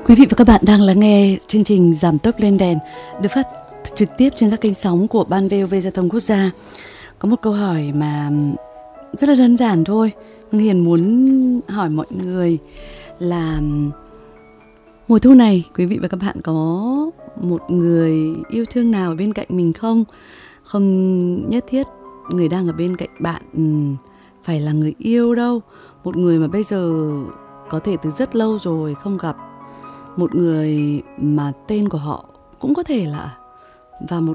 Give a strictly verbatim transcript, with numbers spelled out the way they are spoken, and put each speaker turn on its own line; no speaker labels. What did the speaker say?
Quý vị và các bạn đang lắng nghe chương trình Giảm tốc lên đèn được phát trực tiếp trên các kênh sóng của Ban vê o vê Giao thông Quốc gia. Có một câu hỏi mà rất là đơn giản thôi. Hương Hiền muốn hỏi mọi người là mùa thu này quý vị và các bạn có một người yêu thương nào ở bên cạnh mình không? Không nhất thiết người đang ở bên cạnh bạn phải là người yêu đâu. Một người mà bây giờ có thể từ rất lâu rồi không gặp, một người mà tên của họ cũng có thể là, và một